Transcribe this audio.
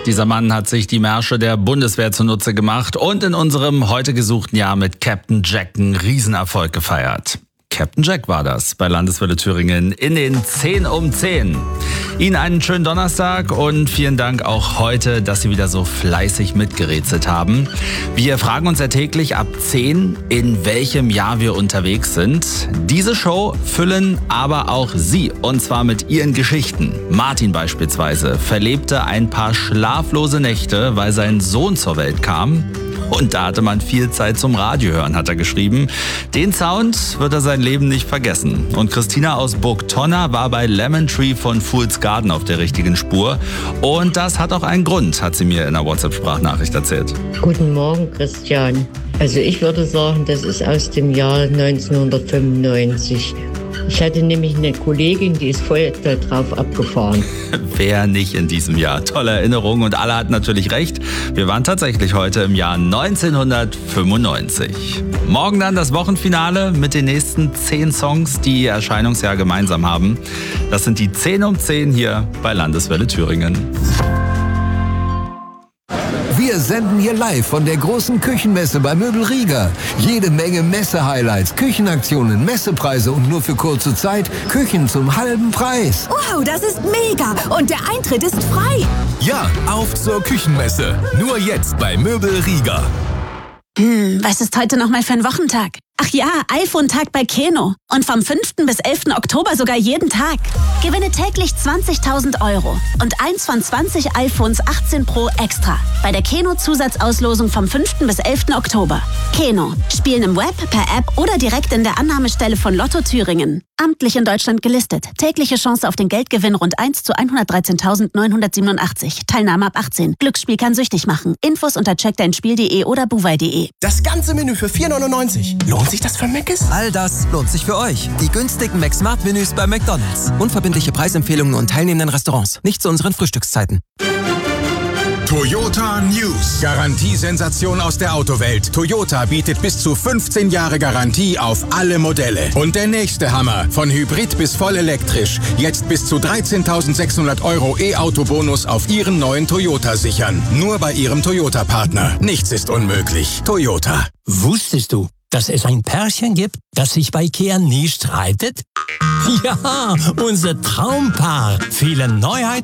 Dieser Mann hat sich die Märsche der Bundeswehr zunutze gemacht und in unserem heute gesuchten Jahr mit Captain Jack einen Riesenerfolg gefeiert. Captain Jack war das bei Landeswelle Thüringen in den 10 um 10. Ihnen einen schönen Donnerstag und vielen Dank auch heute, dass Sie wieder so fleißig mitgerätselt haben. Wir fragen uns ja täglich ab 10, in welchem Jahr wir unterwegs sind. Diese Show füllen aber auch Sie, und zwar mit Ihren Geschichten. Martin beispielsweise verlebte ein paar schlaflose Nächte, weil sein Sohn zur Welt kam. Und da hatte man viel Zeit zum Radio hören, hat er geschrieben. Den Sound wird er sein Leben nicht vergessen. Und Christina aus Burgtonna war bei Lemon Tree von Fool's Garden auf der richtigen Spur. Und das hat auch einen Grund, hat sie mir in einer WhatsApp-Sprachnachricht erzählt. Guten Morgen, Christian. Also ich würde sagen, das ist aus dem Jahr 1995. Ich hatte nämlich eine Kollegin, die ist voll darauf abgefahren. Wer nicht in diesem Jahr? Tolle Erinnerung und alle hatten natürlich recht. Wir waren tatsächlich heute im Jahr 1995. Morgen dann das Wochenfinale mit den nächsten 10 Songs, die ihr Erscheinungsjahr gemeinsam haben. Das sind die 10 um 10 hier bei Landeswelle Thüringen. Wir senden hier live von der großen Küchenmesse bei Möbel Rieger. Jede Menge Messe-Highlights, Küchenaktionen, Messepreise und nur für kurze Zeit Küchen zum halben Preis. Wow, das ist mega! Und der Eintritt ist frei! Ja, auf zur Küchenmesse. Nur jetzt bei Möbel Rieger. Was ist heute nochmal für ein Wochentag? Ach ja, iPhone-Tag bei Keno. Und vom 5. bis 11. Oktober sogar jeden Tag. Gewinne täglich 20.000 € und eins von 20 iPhones 18 Pro extra bei der Keno-Zusatzauslosung vom 5. bis 11. Oktober. Keno. Spielen im Web, per App oder direkt in der Annahmestelle von Lotto Thüringen. Amtlich in Deutschland gelistet. Tägliche Chance auf den Geldgewinn rund 1 zu 113.987. Teilnahme ab 18. Glücksspiel kann süchtig machen. Infos unter checkdeinspiel.de oder buwei.de. Das ganze Menü für 4,99 €. Lohnt sich das für Mc's? All das lohnt sich für euch. Die günstigen McSmart-Menüs bei McDonald's. Unverbindliche Preisempfehlungen und teilnehmenden Restaurants. Nicht zu unseren Frühstückszeiten. Toyota News. Garantiesensation aus der Autowelt. Toyota bietet bis zu 15 Jahre Garantie auf alle Modelle. Und der nächste Hammer. Von Hybrid bis voll elektrisch. Jetzt bis zu 13.600 € E-Auto-Bonus auf Ihren neuen Toyota sichern. Nur bei Ihrem Toyota-Partner. Nichts ist unmöglich. Toyota. Wusstest du, dass es ein Pärchen gibt, das sich bei IKEA nie streitet? Ja, unser Traumpaar. Viele Neuheiten